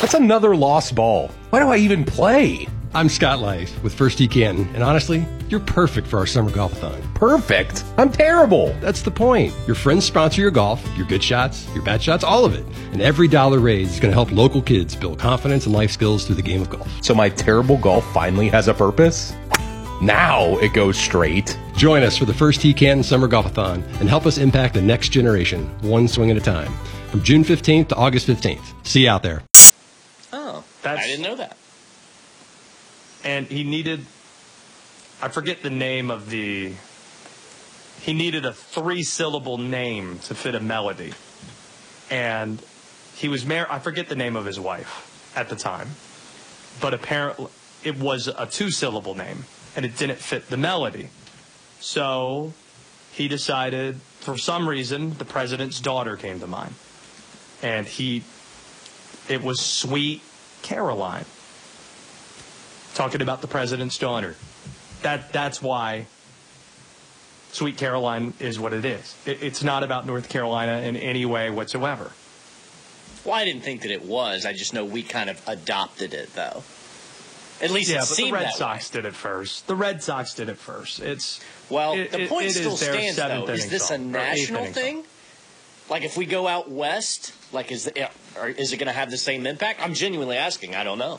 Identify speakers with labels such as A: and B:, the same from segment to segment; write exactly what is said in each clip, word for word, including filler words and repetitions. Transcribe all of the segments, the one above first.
A: That's another lost ball. Why do I even play?
B: I'm Scott Lice with First Tee Canton, and honestly, you're perfect for our summer golf-a-thon.
A: Perfect? I'm terrible.
B: That's the point. Your friends sponsor your golf, your good shots, your bad shots, all of it. And every dollar raised is going to help local kids build confidence and life skills through the game of golf.
A: So my terrible golf finally has a purpose? Now it goes straight.
B: Join us for the First Tee Canton Summer Golf-a-thon and help us impact the next generation, one swing at a time. From June fifteenth to August fifteenth. See you out there.
C: Oh,
D: That's-
C: I didn't know that.
D: And he needed, I forget the name of the, he needed a three-syllable name to fit a melody. And he was married, I forget the name of his wife at the time. But apparently it was a two-syllable name, and it didn't fit the melody. So he decided, for some reason, the president's daughter came to mind. And he, it was Sweet Caroline. Talking about the president's daughter. That That's why Sweet Caroline is what it is. It, it's not about North Carolina in any way whatsoever.
C: Well, I didn't think that it was. I just know we kind of adopted it, though. At least
D: Yeah,
C: it
D: but the
C: seemed
D: Red
C: that
D: Sox
C: way.
D: did it first. The Red Sox did it first. It's
C: Well,
D: it,
C: the
D: it,
C: point
D: it
C: still
D: is their
C: stands, though.
D: seventh
C: Is
D: inning
C: this a
D: song, or eighth
C: national
D: inning
C: thing?
D: song.
C: Like, if we go out west, like, is, the, or is it going to have the same impact? I'm genuinely asking. I don't know.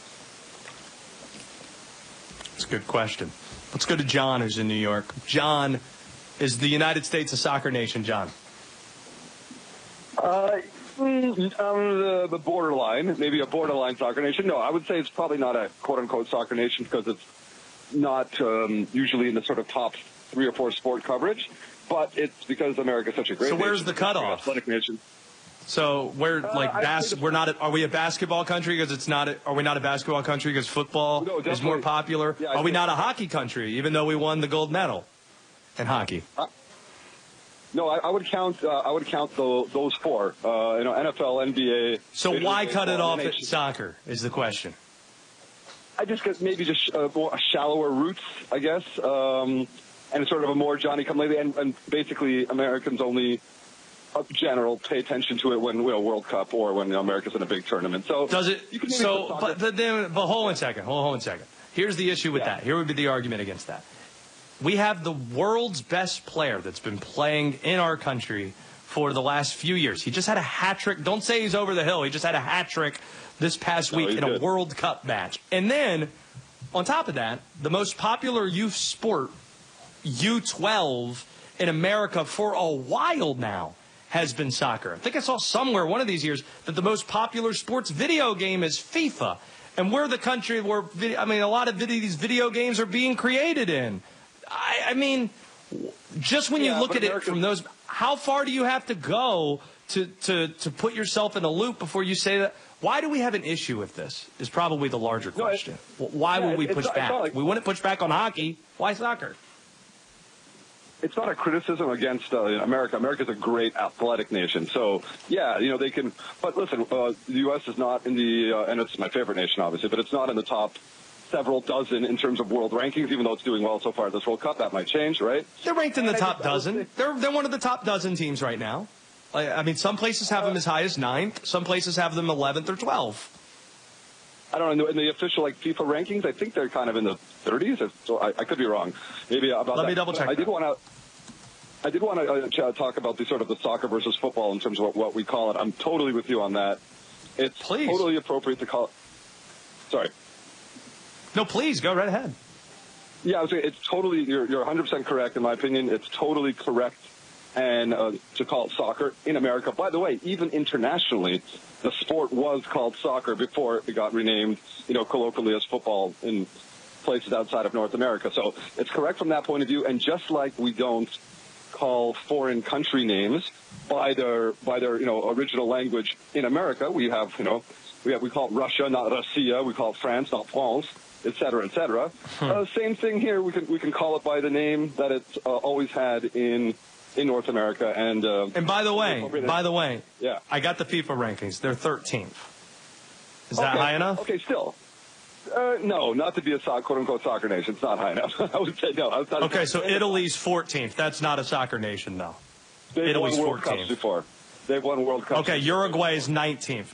D: It's a good question. Let's go to John, who's in New York. John, is the United States a soccer nation, John?
E: Uh, mm, um, the, the borderline, maybe a borderline soccer nation. No, I would say it's probably not a quote-unquote soccer nation because it's not um, usually in the sort of top three or four sport coverage. But it's because America's such a great
D: So
E: nation.
D: where's the cutoff?
E: Athletic nation.
D: So we're
E: Uh,
D: like
E: I'd
D: bas-
E: say the-
D: we're not. A, are we a basketball country because it's not? A, are we not a basketball country because football
E: No,
D: is more
E: definitely.
D: popular?
E: Yeah, I
D: are we
E: think-
D: not a hockey country even though we won the gold medal in hockey?
E: No, I, I would count. Uh, I would count the, those four. Uh, you know, N F L, N B A.
D: So
E: Major
D: why
E: League
D: cut it
E: Baseball,
D: off
E: N
D: at
E: H L.
D: soccer? Is the question.
E: I just get maybe just uh, more shallower roots, I guess, um, and sort of a more Johnny come lately. And, and basically, Americans only, uh, general, pay attention to it when you know World Cup or when you know, America's in a big tournament. So
D: Does it?
E: You can maybe
D: So,
E: put soccer-
D: but, but then, but hold on a second. Hold on a second. Here's the issue with
E: Yeah.
D: that. Here would be the argument against that. We have the world's best player that's been playing in our country for the last few years. He just had a hat trick. Don't say he's over the hill. He just had a hat trick this past
E: No,
D: week
E: he's
D: in a
E: good.
D: World Cup match. And then, on top of that, the most popular youth sport, U twelve, in America for a while now has been soccer. I think I saw somewhere one of these years that the most popular sports video game is FIFA. And we're the country where, video, I mean, a lot of video, these video games are being created in. I, I mean, just when
E: Yeah,
D: you look
E: but
D: at it
E: America-
D: from those, how far do you have to go to, to, to put yourself in a loop before you say that? Why do we have an issue with this is probably the larger
E: No, it-
D: question. Why
E: yeah,
D: would we
E: it's
D: push
E: not- it's
D: back?
E: not like-
D: we wouldn't push back on hockey. Why soccer?
E: It's not a criticism against uh, America. America's a great athletic nation. So, yeah, you know, they can. But listen, uh, the U S is not in the, uh, and it's my favorite nation, obviously, but it's not in the top several dozen in terms of world rankings, even though it's doing well so far this World Cup. That might change, right?
D: They're ranked in the
E: And I
D: top
E: just- I would
D: dozen.
E: say-
D: They're they're one of the top dozen teams right now. I, I mean, some places have them as high as ninth. Some places have them eleventh or twelfth.
E: I don't know. In the, in the official like FIFA rankings, I think they're kind of in the thirties. So I, I could be wrong. Maybe about
D: Let
E: that.
D: me double check
E: I did
D: that.
E: want to. I did want to uh, ch- talk about the sort of the soccer versus football in terms of what, what we call it. I'm totally with you on that. It's
D: Please.
E: totally appropriate to call it. Sorry.
D: No, please go right ahead.
E: Yeah, I was saying it's totally. You're you're one hundred percent correct in my opinion. It's totally correct, and uh, to call it soccer in America. By the way, even internationally, the sport was called soccer before it got renamed, you know, colloquially as football in places outside of North America. So it's correct from that point of view. And just like we don't call foreign country names by their by their you know original language in America, we have you know we have we call it Russia, not Russia. We call it France, not France, et cetera, et cetera.
D: Hmm.
E: Uh, same thing here. We can we can call it by the name that it's uh, always had in in North America. And uh,
D: And by the way, by the way,
E: yeah,
D: I got the FIFA rankings. They're thirteenth. Is that
E: Okay.
D: high enough?
E: Okay, still. Uh, no, not to be a so- quote-unquote soccer nation. It's not high enough. I would say no. I was not
D: Okay, so Italy's fourteenth. That's not a soccer nation, though.
E: They've
D: Italy's
E: won World
D: fourteenth.
E: Cups before. They've won World Cups.
D: Okay, Uruguay is nineteenth.